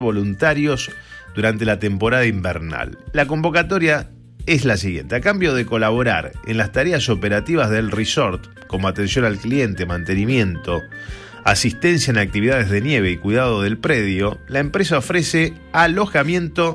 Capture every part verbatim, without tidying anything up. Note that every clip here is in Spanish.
voluntarios durante la temporada invernal. La convocatoria es la siguiente: a cambio de colaborar en las tareas operativas del resort, como atención al cliente, mantenimiento, asistencia en actividades de nieve y cuidado del predio, la empresa ofrece alojamiento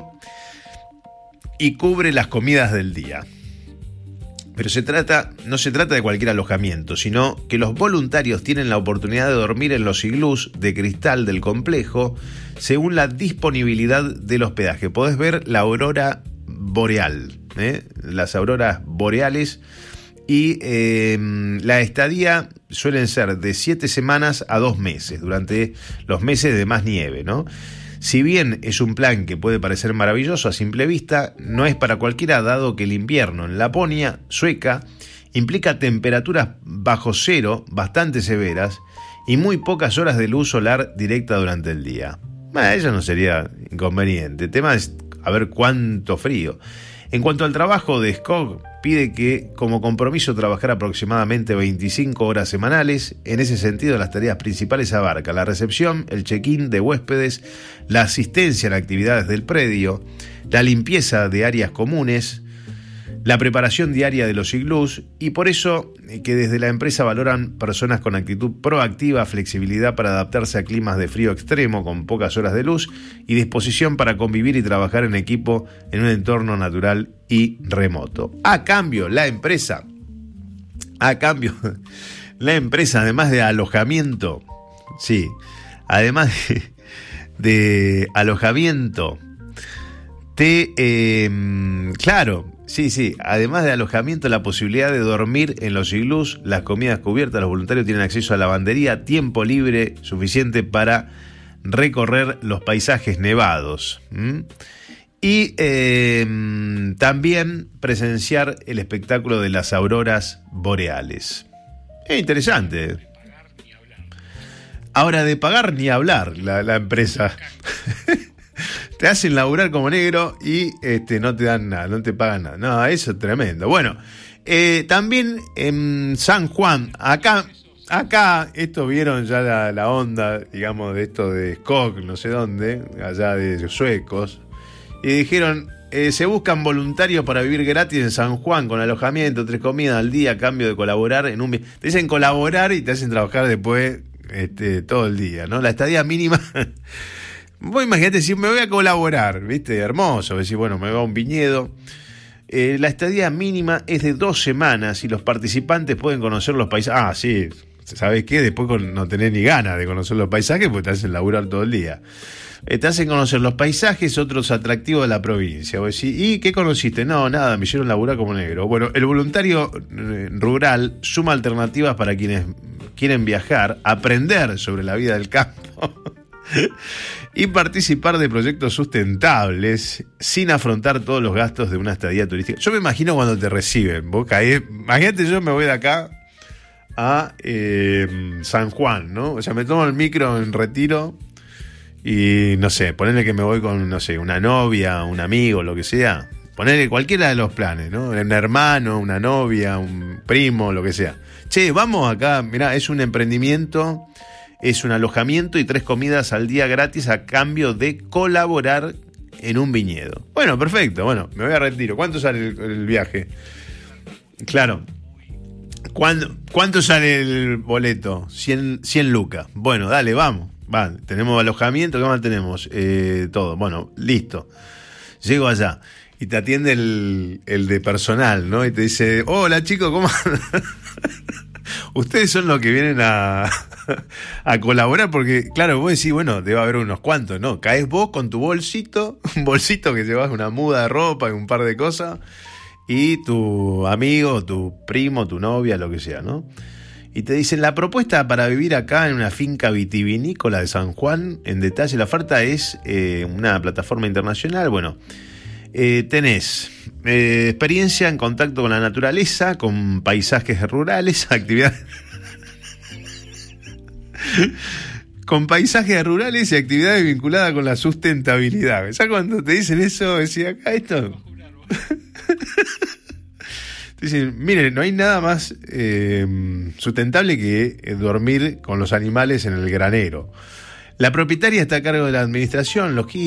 y cubre las comidas del día. Pero se trata, no se trata de cualquier alojamiento, sino que los voluntarios tienen la oportunidad de dormir en los iglús de cristal del complejo según la disponibilidad del hospedaje. Podés ver la aurora boreal, ¿eh? las auroras boreales, y eh, la estadía suelen ser de siete semanas a dos meses, durante los meses de más nieve, ¿no? Si bien es un plan que puede parecer maravilloso a simple vista, no es para cualquiera, dado que el invierno en Laponia sueca implica temperaturas bajo cero bastante severas y muy pocas horas de luz solar directa durante el día. Bueno, eso no sería inconveniente. El tema es a ver cuánto frío. En cuanto al trabajo de Skog, pide que como compromiso trabajar aproximadamente veinticinco horas semanales. En ese sentido, las tareas principales abarcan la recepción, el check-in de huéspedes, la asistencia en actividades del predio, la limpieza de áreas comunes, la preparación diaria de los iglús, y por eso que desde la empresa valoran personas con actitud proactiva, flexibilidad para adaptarse a climas de frío extremo con pocas horas de luz y disposición para convivir y trabajar en equipo en un entorno natural y remoto. A cambio, la empresa, a cambio, la empresa, además de alojamiento, sí, además de, de alojamiento, te, eh, claro, Sí, sí, además de alojamiento, la posibilidad de dormir en los iglús, las comidas cubiertas, los voluntarios tienen acceso a lavandería, tiempo libre suficiente para recorrer los paisajes nevados. ¿Mm? Y eh, también presenciar el espectáculo de las auroras boreales. Es interesante. Ahora, de pagar ni hablar la, la empresa. Te hacen laburar como negro y este, no te dan nada, no te pagan nada. No, eso es tremendo. Bueno, eh, también en San Juan, acá, acá, esto vieron ya la, la onda, digamos, de esto de Skog, no sé dónde, allá de suecos, y dijeron, eh, se buscan voluntarios para vivir gratis en San Juan, con alojamiento, tres comidas al día, a cambio de colaborar en un... Te dicen colaborar y te hacen trabajar después este, todo el día, ¿no? La estadía mínima... Vos imaginate, si me voy a colaborar, ¿viste? Hermoso, decir, bueno, me voy a un viñedo. Eh, la estadía mínima es de dos semanas y los participantes pueden conocer los paisajes. Ah, sí, ¿sabés qué? Después con, no tenés ni ganas de conocer los paisajes porque te hacen laburar todo el día. Eh, te hacen conocer los paisajes, otros atractivos de la provincia. Vos decís, ¿y qué conociste? No, nada, me hicieron laburar como negro. Bueno, el voluntario eh, rural suma alternativas para quienes quieren viajar, aprender sobre la vida del campo y participar de proyectos sustentables sin afrontar todos los gastos de una estadía turística. Yo me imagino cuando te reciben, vos caes, imagínate, yo me voy de acá a eh, San Juan, ¿no? O sea, me tomo el micro en Retiro y no sé, ponele que me voy con, no sé, una novia, un amigo, lo que sea. Ponele cualquiera de los planes, ¿no? Un hermano, una novia, un primo, lo que sea. Che, vamos acá, mirá, es un emprendimiento... Es un alojamiento y tres comidas al día gratis a cambio de colaborar en un viñedo. Bueno, perfecto. Bueno, me voy a Retiro. ¿Cuánto sale el, el viaje? Claro. ¿Cuánto, ¿Cuánto sale el boleto? cien, cien lucas. Bueno, dale, vamos. Vale, tenemos alojamiento. ¿Qué más tenemos? Eh, todo. Bueno, listo. Llego allá y te atiende el, el de personal, ¿no? Y te dice, hola chicos, ¿cómo andan? Ustedes son los que vienen a, a colaborar, porque claro, vos decís, bueno, debe haber unos cuantos, ¿no? Caes vos con tu bolsito, un bolsito que llevas una muda de ropa y un par de cosas, y tu amigo, tu primo, tu novia, lo que sea, ¿no? Y te dicen, la propuesta para vivir acá en una finca vitivinícola de San Juan, en detalle, la oferta es eh, una plataforma internacional, bueno... Eh, tenés eh, experiencia en contacto con la naturaleza, con paisajes rurales, actividades con paisajes rurales y actividades vinculadas con la sustentabilidad. Ya cuando te dicen eso, decís, acá esto dicen, miren, no hay nada más eh, sustentable que dormir con los animales en el granero. La propietaria está a cargo de la administración, logística,